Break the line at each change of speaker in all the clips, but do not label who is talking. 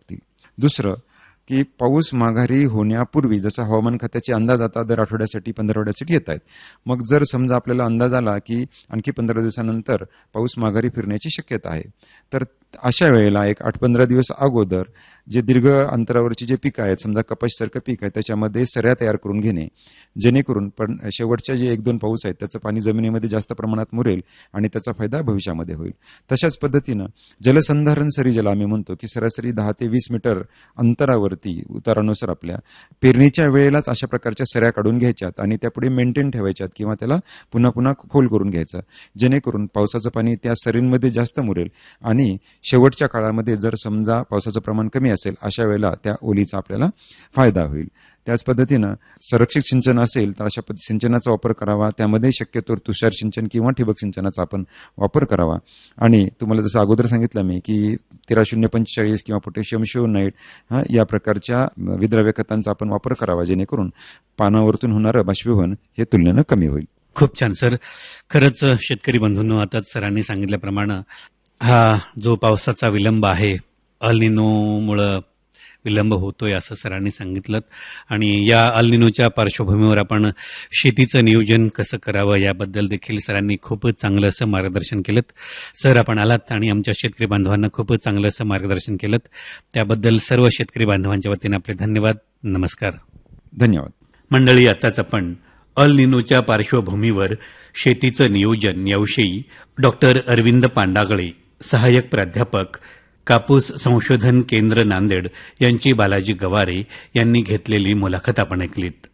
लागतील. दुसरं की पाऊस माघारी होण्यापूर्वी जसा हवामान खात्याचे अंदाज आता दर आठवड्यासाठी 15 येत आहेत, मग जर समजा आपल्याला अंदाज आला की आणखी 15 दिवसानंतर पाऊस माघारी फिरण्याची शक्यता आहे, तर अशा वेळेला एक 8-15 दिवस अगोदर जे दीर्घ अंतरावरची जे पीक आहेत, समजा कपाशीसारखं पीक आहे, त्याच्यामध्ये सऱ्या तयार करून घेणे, जेणेकरून पण शेवटच्या जे 1-2 पाऊस आहेत त्याचं पाणी जमिनीमध्ये जास्त प्रमाणात मुरेल आणि त्याचा फायदा भविष्यामध्ये होईल. तशाच पद्धतीनं जलसंधारण सरी ज्याला आम्ही म्हणतो की सरासरी 10 ते 20 मीटर अंतरावरती उतारानुसार आपल्या पेरणीच्या वेळेलाच अशा प्रकारच्या सऱ्या काढून घ्यायच्यात आणि त्यापुढे मेंटेन ठेवायच्यात किंवा त्याला पुन्हा पुन्हा खोल करून घ्यायचं, जेणेकरून पावसाचं पाणी त्या सरींमध्ये जास्त मुरेल आणि शेवटच्या काळामध्ये जर समजा पावसाचं प्रमाण कमी असेल अशा वेळेला त्या ओलीचा आपल्याला फायदा होईल. त्याच पद्धतीनं संरक्षित सिंचन असेल तर अशा सिंचनाचा वापर करावा, त्यामध्ये शक्यतो तुषार सिंचन किंवा ठिबक सिंचनाचा आपण वापर करावा. आणि तुम्हाला जसं अगोदर सांगितलं मी की 13-0-45 किंवा पोटॅशियम शिओनाइट या प्रकारच्या विद्राव्य खतांचा आपण वापर करावा, जेणेकरून पानावरतून होणारं बाष्पीभवन हे तुलनेनं कमी होईल.
खूप छान सर. खरंच शेतकरी बंधूंनो, आताच सरांनी सांगितल्याप्रमाणे हा जो पावसाचा विलंब आहे, अल निनोमुळं विलंब होतोय असं सरांनी सांगितलं. आणि या अल निनोच्या पार्श्वभूमीवर आपण शेतीचं नियोजन कसं करावं याबद्दल देखील सरांनी खूपच चांगलं असं मार्गदर्शन केलं. सर, आपण आलात आणि आमच्या शेतकरी बांधवांना खूपच चांगलं असं मार्गदर्शन केलं, त्याबद्दल सर्व शेतकरी बांधवांच्या वतीने आपले धन्यवाद. नमस्कार.
धन्यवाद.
मंडळी, आताच आपण अल निनोच्या पार्श्वभूमीवर शेतीचं नियोजन याविषयी डॉक्टर अरविंद पांडागळे, सहाय्यक प्राध्यापक, कापूस संशोधन केंद्र, नांदेड यांची बालाजी गवारे यांनी घेतलेली मुलाखत आपण ऐकलीत.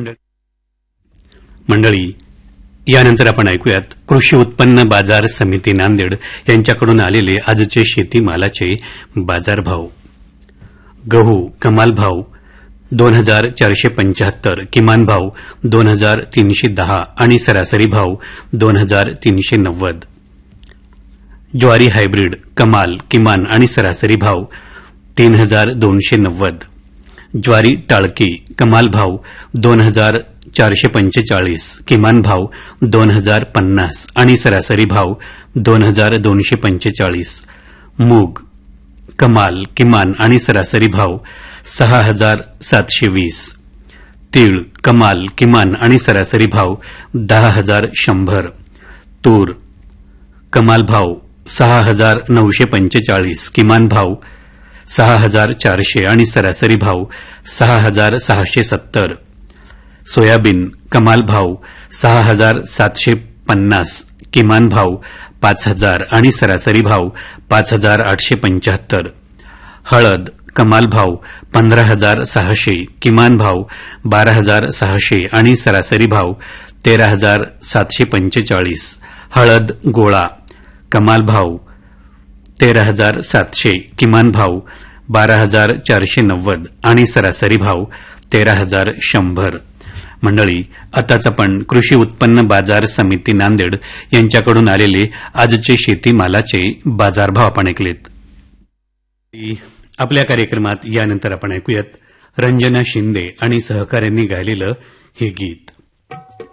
मंडळी, यानंतर आपण ऐकूयात कृषी उत्पन्न बाजार समिती नांदेड यांच्याकडून आलेले आजचे शेतीमालाचे बाजारभाव. गहू कमाल भाव 2475, किमान भाव 2310 आणि सरासरी भाव 2390. ज्वारी हायब्रिड कमाल, किमान आणि सरासरी भाव 3290. ज्वारी टाळकी कमाल भाव 2445, किमान भाव 2050 आणि सरासरी भाव 2245. मूग कमाल, किमान आणि सरासरी भाव 6720. तीळ कमाल, किमान आणि सरासरी भाव 10100. तूर कमाल भाव 6945, किमान भाव 6400 आणि सरासरी भाव 6670. सोयाबीन कमाल भाव 6750, किमान भाव 5000 आणि सरासरी भाव 5875. हळद कमाल भाव 15600, किमान भाव 12600 आणि सरासरी भाव 13745. हळद गोळा कमाल भाव 13700, किमान भाव 12490 आणि सरासरी भाव 13100. मंडळी, आताच आपण कृषी उत्पन्न बाजार समिती नांदेड यांच्याकडून आलेले आजचे शेतीमालाचे बाजारभाव आपण ऐकलेत. आपल्या कार्यक्रमात यानंतर आपण ऐकूयात रंजना शिंदे आणि सहकाऱ्यांनी गायलेलं हे गीत.